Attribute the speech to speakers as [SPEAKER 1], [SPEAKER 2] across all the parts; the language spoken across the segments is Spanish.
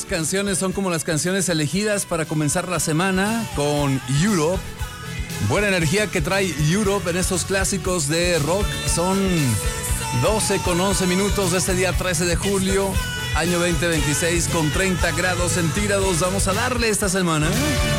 [SPEAKER 1] canciones son como las canciones elegidas para comenzar la semana con Europe. Buena energía que trae Europe en estos clásicos de rock. Son 12:11 de este día 13 de julio, año 2026, con 30 grados centígrados. Vamos a darle esta semana.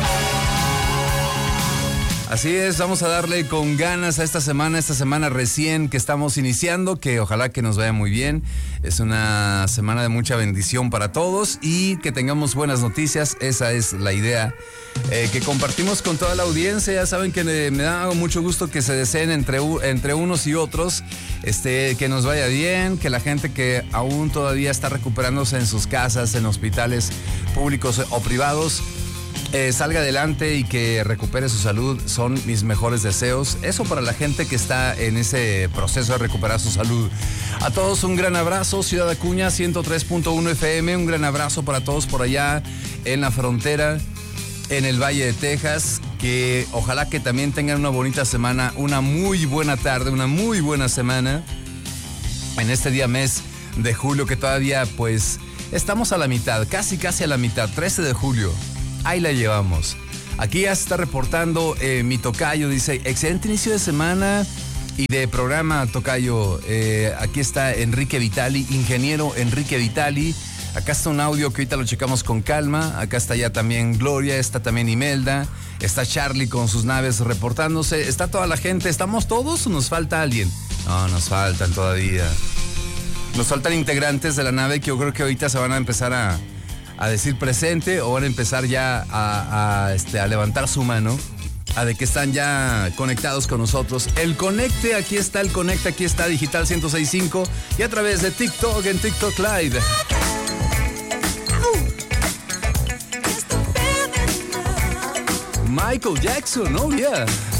[SPEAKER 1] Así es, vamos a darle con ganas a esta semana recién que estamos iniciando, que ojalá que nos vaya muy bien. Es una semana de mucha bendición para todos y que tengamos buenas noticias. Esa es la idea que compartimos con toda la audiencia. Ya saben que me da mucho gusto que se deseen entre unos y otros, que nos vaya bien, que la gente que aún todavía está recuperándose en sus casas, en hospitales públicos o privados, salga adelante y que recupere su salud. Son mis mejores deseos. Eso para la gente que está en ese proceso de recuperar su salud. A todos un gran abrazo. Ciudad Acuña 103.1 FM. Un gran abrazo para todos por allá en la frontera, en el Valle de Texas. Que ojalá que también tengan una bonita semana, una muy buena tarde, una muy buena semana en este día mes de julio, que todavía pues estamos a la mitad, casi a la mitad, 13 de julio. Ahí la llevamos. Aquí ya se está reportando mi tocayo. Dice, excelente inicio de semana y de programa, tocayo. Aquí está Enrique Vitali, ingeniero Enrique Vitali. Acá está un audio que ahorita lo checamos con calma. Acá está ya también Gloria, está también Imelda. Está Charlie con sus naves reportándose. Está toda la gente. ¿Estamos todos o nos falta alguien? No, nos faltan todavía. Nos faltan integrantes de la nave que yo creo que ahorita se van a empezar a decir presente, o van a empezar ya a levantar su mano, a de que están ya conectados con nosotros. El Conecte, aquí está el Conecte, aquí está Digital 106.5 y a través de TikTok, en TikTok Live. Michael Jackson, oh yeah.